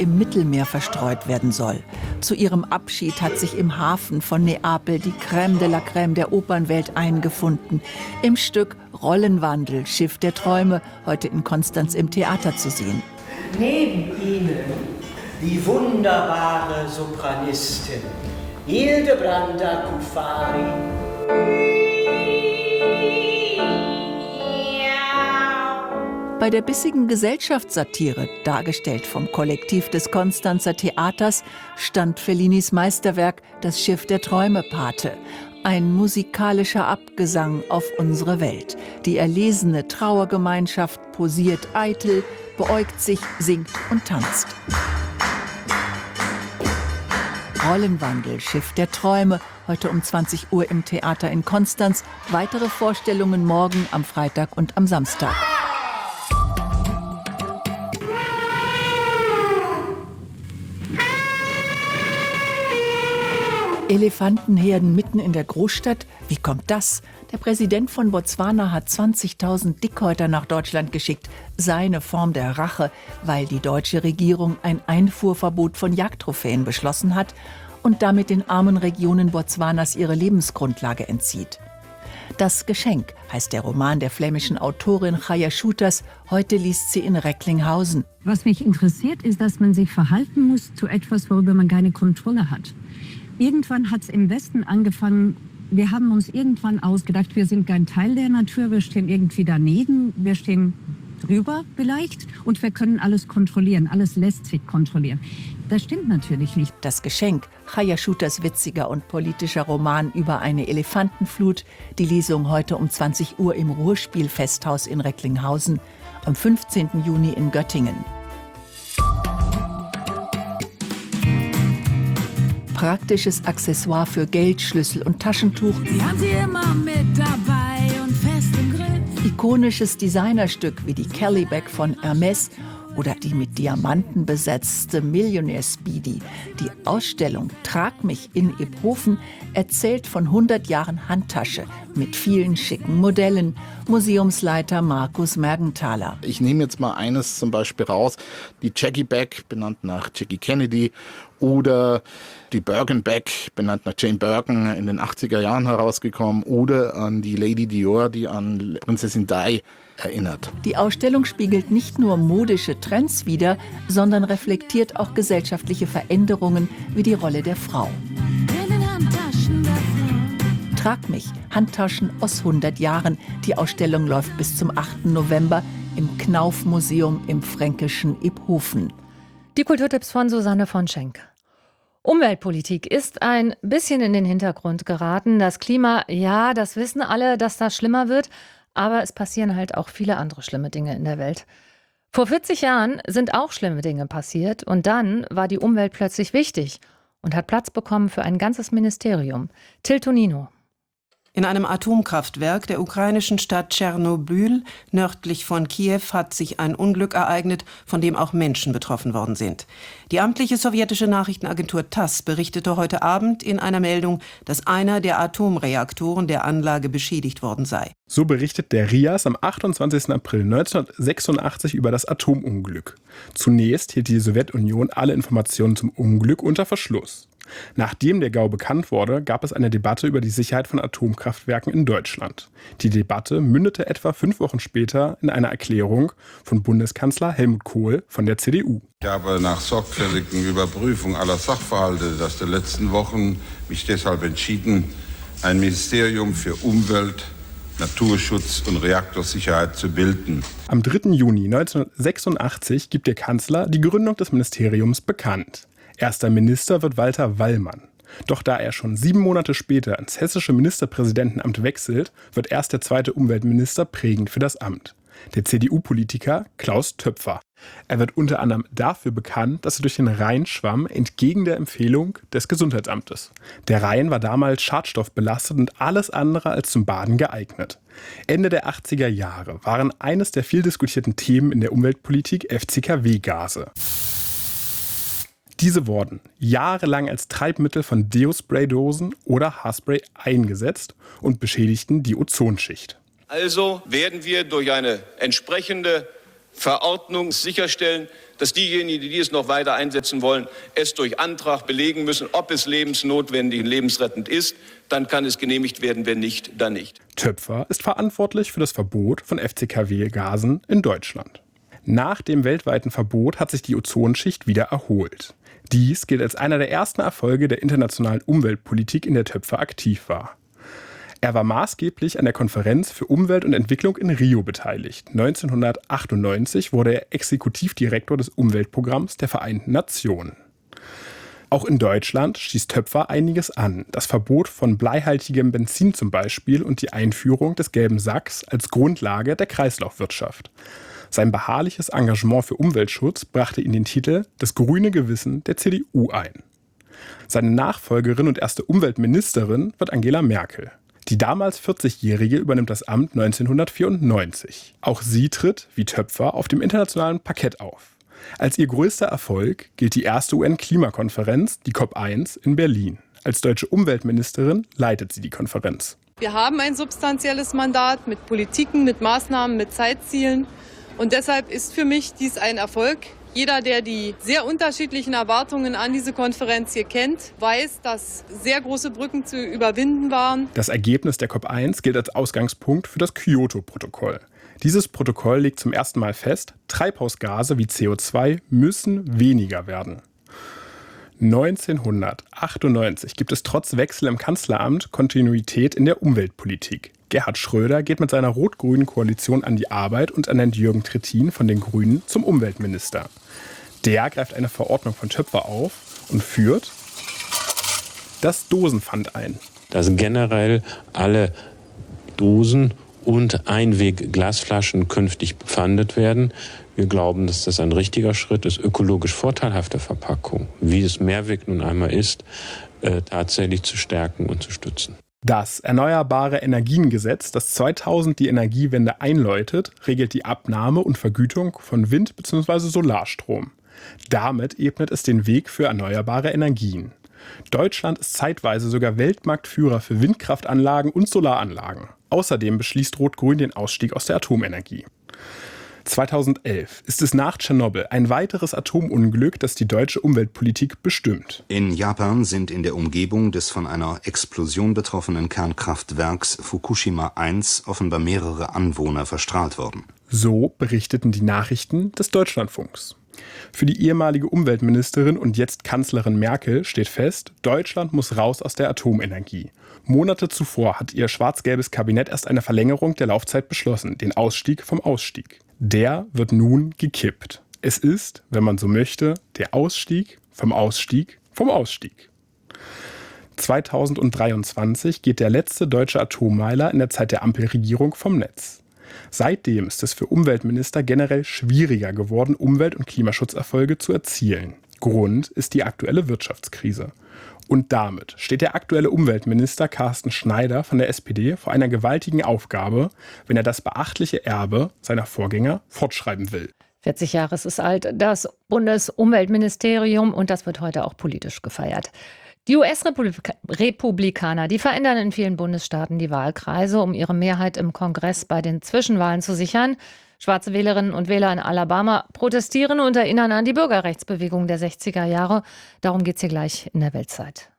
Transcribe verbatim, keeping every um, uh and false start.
im Mittelmeer verstreut werden soll. Zu ihrem Abschied hat sich im Hafen von Neapel die Crème de la Crème der Opernwelt eingefunden. Im Stück Rollenwandel, Schiff der Träume, heute in Konstanz im Theater zu sehen. Neben ihnen die wunderbare Sopranistin Hildebranda Cuffari. Bei der bissigen Gesellschaftssatire, dargestellt vom Kollektiv des Konstanzer Theaters, stand Fellinis Meisterwerk Das Schiff der Träume Pate. Ein musikalischer Abgesang auf unsere Welt. Die erlesene Trauergemeinschaft posiert eitel, beäugt sich, singt und tanzt. Rollenwandel, Schiff der Träume, heute um zwanzig Uhr im Theater in Konstanz. Weitere Vorstellungen morgen am Freitag und am Samstag. Elefantenherden mitten in der Großstadt? Wie kommt das? Der Präsident von Botswana hat zwanzigtausend Dickhäuter nach Deutschland geschickt. Seine Form der Rache, weil die deutsche Regierung ein Einfuhrverbot von Jagdtrophäen beschlossen hat und damit den armen Regionen Botswanas ihre Lebensgrundlage entzieht. Das Geschenk heißt der Roman der flämischen Autorin Chaya Schuters. Heute liest sie in Recklinghausen. Was mich interessiert, ist, dass man sich verhalten muss zu etwas, worüber man keine Kontrolle hat. Irgendwann hat es im Westen angefangen, wir haben uns irgendwann ausgedacht, wir sind kein Teil der Natur, wir stehen irgendwie daneben, wir stehen drüber vielleicht und wir können alles kontrollieren, alles lässt sich kontrollieren. Das stimmt natürlich nicht. Das Geschenk, Chaya Schuters witziger und politischer Roman über eine Elefantenflut. Die Lesung heute um zwanzig Uhr im Ruhrspielfesthaus in Recklinghausen, am fünfzehnten Juni in Göttingen. Praktisches Accessoire für Geld, Schlüssel und Taschentuch. Die haben sie immer mit dabei und fest im Griff. Ikonisches Designerstück wie die Kelly Bag von Hermès oder die mit Diamanten besetzte Millionaire Speedy. Die Ausstellung Trag mich in Iphofen erzählt von hundert Jahren Handtasche mit vielen schicken Modellen. Museumsleiter Markus Mergenthaler. Ich nehme jetzt mal eines zum Beispiel raus, die Jackie Bag, benannt nach Jackie Kennedy, oder die Birkin Bag, benannt nach Jane Birkin, in den achtziger Jahren herausgekommen, oder an die Lady Dior, die an Prinzessin Di erinnert. Die Ausstellung spiegelt nicht nur modische Trends wider, sondern reflektiert auch gesellschaftliche Veränderungen wie die Rolle der Frau. In den Handtaschen der Frau. Trag mich, Handtaschen aus hundert Jahren. Die Ausstellung läuft bis zum achten November im Knauf-Museum im fränkischen Iphofen. Die Kulturtipps von Susanne von Schenk. Umweltpolitik ist ein bisschen in den Hintergrund geraten. Das Klima, ja, das wissen alle, dass das schlimmer wird. Aber es passieren halt auch viele andere schlimme Dinge in der Welt. Vor vierzig Jahren sind auch schlimme Dinge passiert. Und dann war die Umwelt plötzlich wichtig und hat Platz bekommen für ein ganzes Ministerium. Till Tonino. In einem Atomkraftwerk der ukrainischen Stadt Tschernobyl, nördlich von Kiew, hat sich ein Unglück ereignet, von dem auch Menschen betroffen worden sind. Die amtliche sowjetische Nachrichtenagentur TASS berichtete heute Abend in einer Meldung, dass einer der Atomreaktoren der Anlage beschädigt worden sei. So berichtet der R I A S am achtundzwanzigsten April neunzehnhundertsechsundachtzig über das Atomunglück. Zunächst hielt die Sowjetunion alle Informationen zum Unglück unter Verschluss. Nachdem der Gau bekannt wurde, gab es eine Debatte über die Sicherheit von Atomkraftwerken in Deutschland. Die Debatte mündete etwa fünf Wochen später in einer Erklärung von Bundeskanzler Helmut Kohl von der C D U. Ich habe nach sorgfältigen Überprüfung aller Sachverhalte aus den letzten Wochen mich deshalb entschieden, ein Ministerium für Umwelt, Naturschutz und Reaktorsicherheit zu bilden. Am dritten Juni neunzehnhundertsechsundachtzig gibt der Kanzler die Gründung des Ministeriums bekannt. Erster Minister wird Walter Wallmann. Doch da er schon sieben Monate später ins hessische Ministerpräsidentenamt wechselt, wird erst der zweite Umweltminister prägend für das Amt. Der C D U-Politiker Klaus Töpfer. Er wird unter anderem dafür bekannt, dass er durch den Rhein schwamm, entgegen der Empfehlung des Gesundheitsamtes. Der Rhein war damals schadstoffbelastet und alles andere als zum Baden geeignet. Ende der achtziger Jahre waren eines der viel diskutierten Themen in der Umweltpolitik F C K W-Gase. Diese wurden jahrelang als Treibmittel von Deo-Spray-Dosen oder Haarspray eingesetzt und beschädigten die Ozonschicht. Also werden wir durch eine entsprechende Verordnung sicherstellen, dass diejenigen, die es noch weiter einsetzen wollen, es durch Antrag belegen müssen, ob es lebensnotwendig und lebensrettend ist. Dann kann es genehmigt werden, wenn nicht, dann nicht. Töpfer ist verantwortlich für das Verbot von F C K W-Gasen in Deutschland. Nach dem weltweiten Verbot hat sich die Ozonschicht wieder erholt. Dies gilt als einer der ersten Erfolge der internationalen Umweltpolitik, in der Töpfer aktiv war. Er war maßgeblich an der Konferenz für Umwelt und Entwicklung in Rio beteiligt. neunzehnhundertachtundneunzig wurde er Exekutivdirektor des Umweltprogramms der Vereinten Nationen. Auch in Deutschland stieß Töpfer einiges an. Das Verbot von bleihaltigem Benzin zum Beispiel und die Einführung des gelben Sacks als Grundlage der Kreislaufwirtschaft. Sein beharrliches Engagement für Umweltschutz brachte ihm den Titel »Das grüne Gewissen der C D U« ein. Seine Nachfolgerin und erste Umweltministerin wird Angela Merkel. Die damals vierzigjährige übernimmt das Amt neunzehnhundertvierundneunzig. Auch sie tritt, wie Töpfer, auf dem internationalen Parkett auf. Als ihr größter Erfolg gilt die erste U N-Klimakonferenz, die COP eins, in Berlin. Als deutsche Umweltministerin leitet sie die Konferenz. Wir haben ein substanzielles Mandat mit Politiken, mit Maßnahmen, mit Zeitzielen. Und deshalb ist für mich dies ein Erfolg. Jeder, der die sehr unterschiedlichen Erwartungen an diese Konferenz hier kennt, weiß, dass sehr große Brücken zu überwinden waren. Das Ergebnis der COP eins gilt als Ausgangspunkt für das Kyoto-Protokoll. Dieses Protokoll legt zum ersten Mal fest, Treibhausgase wie C O zwei müssen weniger werden. neunzehnhundertachtundneunzig gibt es trotz Wechsel im Kanzleramt Kontinuität in der Umweltpolitik. Gerhard Schröder geht mit seiner rot-grünen Koalition an die Arbeit und ernennt Jürgen Trittin von den Grünen zum Umweltminister. Der greift eine Verordnung von Töpfer auf und führt das Dosenpfand ein. Dass generell alle Dosen und Einweg-Glasflaschen künftig bepfandet werden. Wir glauben, dass das ein richtiger Schritt ist, ökologisch vorteilhafte Verpackung, wie es Mehrweg nun einmal ist, äh, tatsächlich zu stärken und zu stützen. Das Erneuerbare Energiengesetz, das zweitausend die Energiewende einläutet, regelt die Abnahme und Vergütung von Wind- bzw. Solarstrom. Damit ebnet es den Weg für erneuerbare Energien. Deutschland ist zeitweise sogar Weltmarktführer für Windkraftanlagen und Solaranlagen. Außerdem beschließt Rot-Grün den Ausstieg aus der Atomenergie. zweitausendelf ist es nach Tschernobyl ein weiteres Atomunglück, das die deutsche Umweltpolitik bestimmt. In Japan sind in der Umgebung des von einer Explosion betroffenen Kernkraftwerks Fukushima eins offenbar mehrere Anwohner verstrahlt worden. So berichteten die Nachrichten des Deutschlandfunks. Für die ehemalige Umweltministerin und jetzt Kanzlerin Merkel steht fest, Deutschland muss raus aus der Atomenergie. Monate zuvor hat ihr schwarz-gelbes Kabinett erst eine Verlängerung der Laufzeit beschlossen, den Ausstieg vom Ausstieg. Der wird nun gekippt. Es ist, wenn man so möchte, der Ausstieg vom Ausstieg vom Ausstieg. zweitausenddreiundzwanzig geht der letzte deutsche Atommeiler in der Zeit der Ampelregierung vom Netz. Seitdem ist es für Umweltminister generell schwieriger geworden, Umwelt- und Klimaschutzerfolge zu erzielen. Grund ist die aktuelle Wirtschaftskrise. Und damit steht der aktuelle Umweltminister Carsten Schneider von der S P D vor einer gewaltigen Aufgabe, wenn er das beachtliche Erbe seiner Vorgänger fortschreiben will. vierzig Jahre ist es alt, das Bundesumweltministerium, und das wird heute auch politisch gefeiert. Die U S-Republikaner, die verändern in vielen Bundesstaaten die Wahlkreise, um ihre Mehrheit im Kongress bei den Zwischenwahlen zu sichern. Schwarze Wählerinnen und Wähler in Alabama protestieren und erinnern an die Bürgerrechtsbewegung der sechziger Jahre. Darum geht es hier gleich in der Weltzeit.